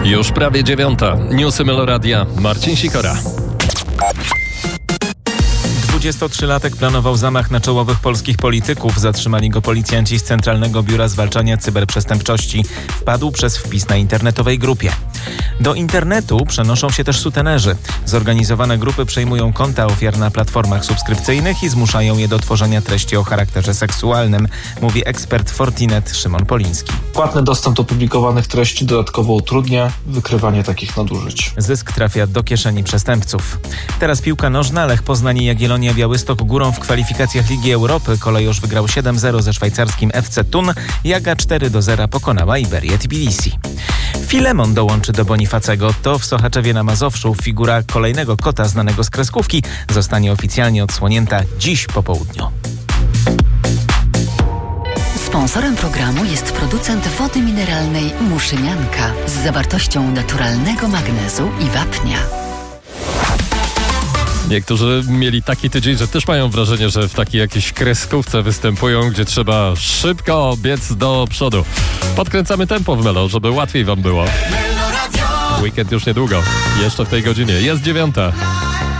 Już prawie 9:00. Newsy Meloradia. Marcin Sikora. 23-latek planował zamach na czołowych polskich polityków. Zatrzymali go policjanci z Centralnego Biura Zwalczania Cyberprzestępczości. Wpadł przez wpis na internetowej grupie. Do internetu przenoszą się też sutenerzy. Zorganizowane grupy przejmują konta ofiar na platformach subskrypcyjnych i zmuszają je do tworzenia treści o charakterze seksualnym, mówi ekspert Fortinet Szymon Poliński. Płatny dostęp do publikowanych treści dodatkowo utrudnia wykrywanie takich nadużyć. Zysk trafia do kieszeni przestępców. Teraz piłka nożna. Lech Poznań i Jagiellonia Białystok górą w kwalifikacjach Ligi Europy. Kolejorz wygrał 7-0 ze szwajcarskim FC Thun. Jaga 4-0 pokonała Iberię Tbilisi. Filemon dołączy do Bonifacego. To w Sochaczewie na Mazowszu figura kolejnego kota znanego z kreskówki zostanie oficjalnie odsłonięta dziś po południu. Sponsorem programu jest producent wody mineralnej Muszynianka z zawartością naturalnego magnezu i wapnia. Niektórzy mieli taki tydzień, że też mają wrażenie, że w takiej jakiejś kreskówce występują, gdzie trzeba szybko biec do przodu. Podkręcamy tempo w Melo, żeby łatwiej wam było. Weekend już niedługo. Jeszcze w tej godzinie. Jest 9:00.